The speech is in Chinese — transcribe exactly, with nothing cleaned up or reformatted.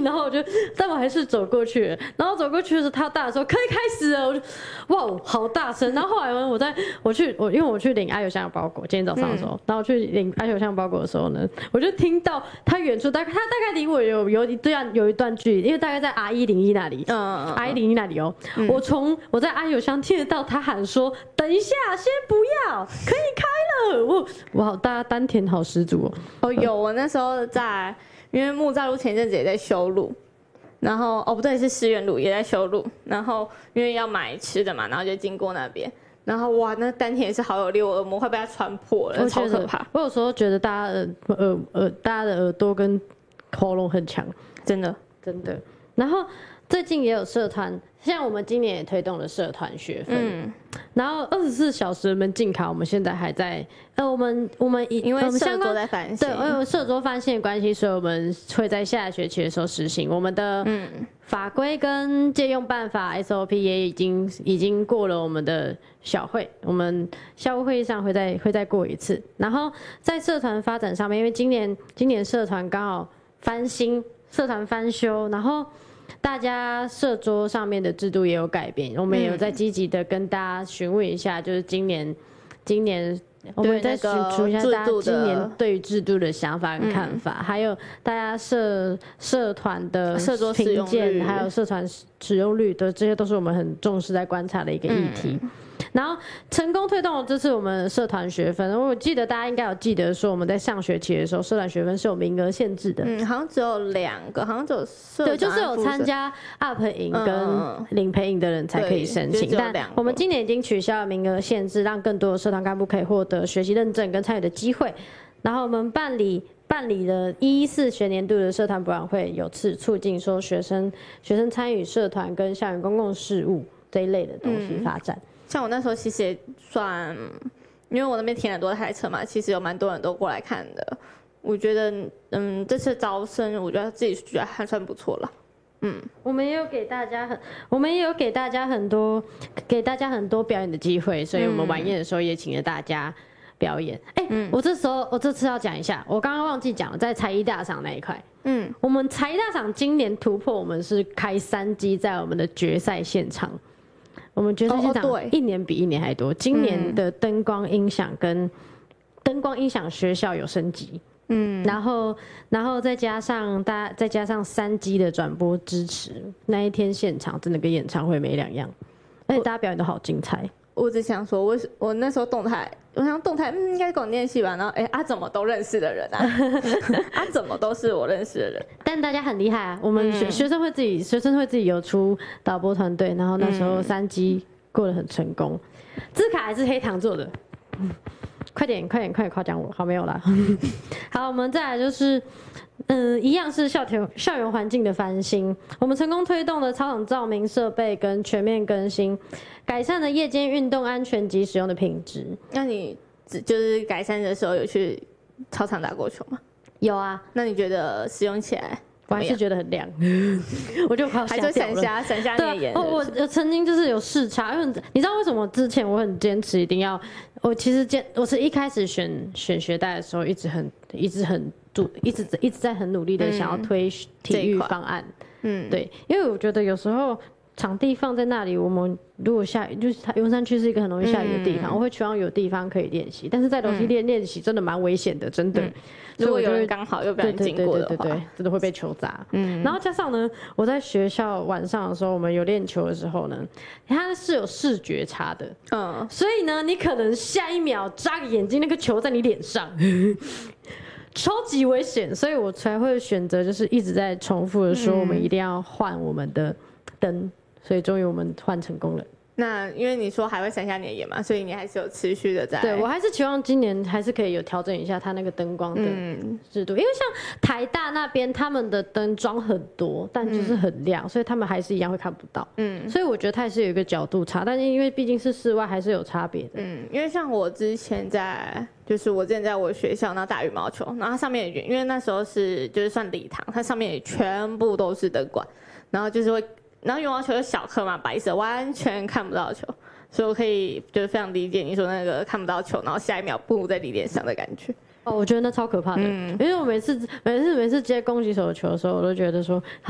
然后我就，但我还是走过去了。然后走过去的时候，他大的时候可以开始了，我就哇，好大声。然后后来呢，我在我去我因为我去领阿友香的包裹，今天早上的时候，嗯、然后我去领阿友香包裹的时候呢，我就听到他远处大概他大概离我有有一段有一段距离，因为大概在 R 一零一那里，嗯 ，R 一零一那里哦、嗯，我从我在阿友香听得到他喊说：“等一下，先不要，可以开了。”我哇，大家丹田好十足哦。 哦，有我那时候在，因为木栅路前阵子也在修路。然后哦不对，是石原路也在修路，然后因为要买吃的嘛，然后就经过那边，然后哇，那丹田也是好有力，我耳膜快被它穿破了，超可怕。 我有时候觉得大家的耳耳大家的耳朵跟喉咙很强， 真的真的。然后最近也有社团，像我们今年也推动了社团学分，嗯，然后二十四小时门禁卡，我们现在还在，呃，我们我们因为社桌在翻新， 对，因为社桌翻新的关系，所以我们会在下学期的时候实行我们的法规跟借用办法 S O P 也已经已经过了我们的小会，我们校务会议上会再会再过一次。然后在社团发展上面，因为今年今年社团刚好翻新，社团翻修，然后。大家社桌上面的制度也有改变，我们也有在积极的跟大家询问一下，就是今年，今年我们再询问一下大家今年对于制度的想法跟看法，嗯、还有大家社社团的评鉴，还有社团使用率的，这些都是我们很重视在观察的一个议题。嗯然后成功推动了这次我们社团学分，我记得大家应该有记得说我们在上学期的时候，社团学分是有名额限制的， 嗯，好像只有两个，好像只有社对，就是有参加 U P 营跟领培营的人才可以申请，嗯、但我们今年已经取消了名额限制，让更多的社团干部可以获得学习认证跟参与的机会。然后我们办理办理了一四学年度的社团博览会，有次促进说学生学生参与社团跟校园公共事务这一类的东西发展。嗯像我那时候其实也算，因为我那边停很多台车嘛，其实有蛮多人都过来看的。我觉得，嗯，这次招生，我觉得自己觉得还算不错了。嗯， 我们也有给大家很，我们也有给大家很多，给大家很多表演的机会，所以我们晚宴的时候也请了大家表演。哎、嗯欸，我这时候我这次要讲一下，我刚刚忘记讲了，在才艺大赏那一块。嗯，我们才艺大赏今年突破，我们是开三机在我们的决赛现场。我们决赛现场一年比一年还多，今年的灯光音响跟灯光音响学校有升级，嗯，然后然后再加上大家再加上三机的转播支持，那一天现场真的跟演唱会没两样，而且大家表演都好精彩。 我只想说，我我那时候动态，我想动态，嗯，应该跟我念戏吧。然后，哎、欸，啊，怎么都认识的人啊？啊，怎么都是我认识的人？ 但大家很厉害啊！我们学、嗯、学生会自己，学生会自己有出导播团队，然后那时候三机过得很成功。字卡还是黑糖做的，嗯、快点，快点，快点夸奖我！好，没有啦。好，我们再来就是。嗯，一样是校园校园环境的翻新，我们成功推动了操场照明设备跟全面更新，改善了夜间运动安全及使用的品质。 那你就是改善的时候有去操场打过球吗？ 有啊。 那你觉得使用起来？ 我还是觉得很亮，我就快要瞎掉了。 还是闪瞎闪瞎你的眼。 对，我我曾经就是有视察，因为你知道为什么之前我很坚持一定要，我其实坚我是一开始选选学贷的时候一直很一直很主一直一直在很努力的想要推体育方案，嗯，对，因为我觉得有时候场地放在那里，我们如果下雨，就是永山区是一个很容易下雨的地方，嗯、我会期望有地方可以练习，但是在楼梯练练习真的蛮危险的，真的。嗯如果有人刚好又不然经过的话， 对对对对对，真的会被球砸。嗯，然后加上呢，我在学校晚上的时候，我们有练球的时候呢，它是有视觉差的，嗯，所以呢，你可能下一秒眨个眼睛，那个球在你脸上，超级危险，所以我才会选择就是一直在重复的说，我们一定要换我们的灯，所以终于我们换成功了。 那因为你说还会闪瞎你的眼嘛，所以你还是有持续的在。 对，我还是期望今年还是可以有调整一下它那个灯光的制度，嗯、因为像台大那边他们的灯装很多，但就是很亮，嗯、所以他们还是一样会看不到。嗯，所以我觉得它也是有一个角度差，但是因为毕竟是室外，还是有差别的。 嗯，因为像我之前在，就是我之前在我学校然后打羽毛球，然后它上面也因为那时候是就是算礼堂，它上面也全部都是灯管，然后就是会。然后羽毛球是小颗嘛，白色，完全看不到球，所以我可以就是非常理解你说那个看不到球，然后下一秒步在你脸上的感觉。 哦，我觉得那超可怕的，嗯、因为我每次每次每次接攻击手的球的时候，我都觉得说。